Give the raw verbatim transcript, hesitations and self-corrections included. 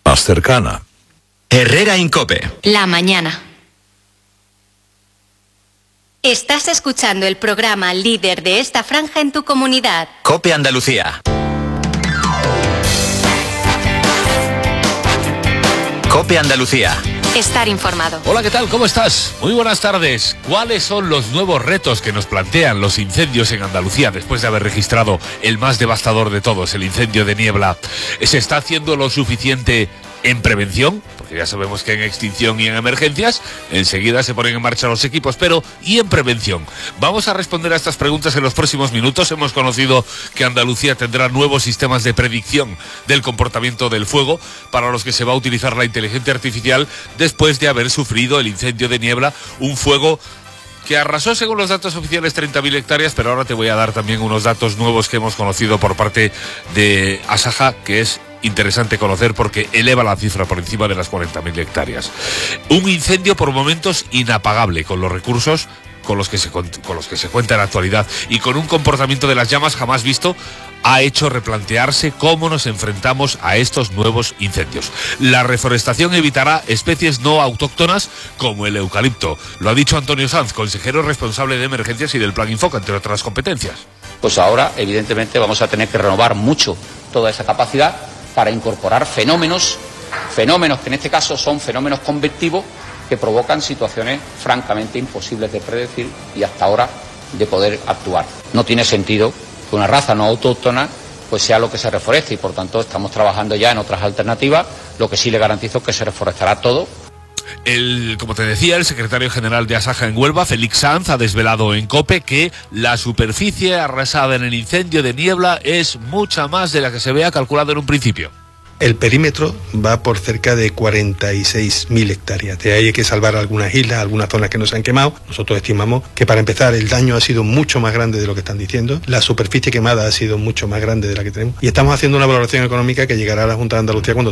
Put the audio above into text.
más cercana. Herrera Incope. La mañana. Estás escuchando el programa líder de esta franja en tu comunidad. COPE Andalucía. COPE Andalucía. Estar informado. Hola, ¿qué tal? ¿Cómo estás? Muy buenas tardes. ¿Cuáles son los nuevos retos que nos plantean los incendios en Andalucía después de haber registrado el más devastador de todos, el incendio de Niebla? ¿Se está haciendo lo suficiente en prevención? Porque ya sabemos que en extinción y en emergencias enseguida se ponen en marcha los equipos, pero ¿y en prevención? Vamos a responder a estas preguntas en los próximos minutos. Hemos conocido que Andalucía tendrá nuevos sistemas de predicción del comportamiento del fuego, para los que se va a utilizar la inteligencia artificial después de haber sufrido el incendio de Niebla, un fuego que arrasó, según los datos oficiales, treinta mil hectáreas, pero ahora te voy a dar también unos datos nuevos que hemos conocido por parte de Asaja, que es interesante conocer porque eleva la cifra por encima de las cuarenta mil hectáreas. Un incendio por momentos inapagable, con los recursos con los que se con los que se cuenta en la actualidad y con un comportamiento de las llamas jamás visto, ha hecho replantearse cómo nos enfrentamos a estos nuevos incendios. La reforestación evitará especies no autóctonas como el eucalipto. Lo ha dicho Antonio Sanz, consejero responsable de emergencias y del Plan Infoca, entre otras competencias. Pues ahora, evidentemente, vamos a tener que renovar mucho toda esa capacidad para incorporar fenómenos, fenómenos que en este caso son fenómenos convectivos que provocan situaciones francamente imposibles de predecir y hasta ahora de poder actuar. No tiene sentido que una raza no autóctona pues sea lo que se reforeste y por tanto estamos trabajando ya en otras alternativas. Lo que sí le garantizo es que se reforestará todo. El, como te decía, el secretario general de Asaja en Huelva, Félix Sanz, ha desvelado en COPE que la superficie arrasada en el incendio de Niebla es mucha más de la que se había calculado en un principio. El perímetro va por cerca de cuarenta y seis mil hectáreas. De ahí hay que salvar algunas islas, algunas zonas que no se han quemado. Nosotros estimamos que, para empezar, el daño ha sido mucho más grande de lo que están diciendo. La superficie quemada ha sido mucho más grande de la que tenemos. Y estamos haciendo una valoración económica que llegará a la Junta de Andalucía cuando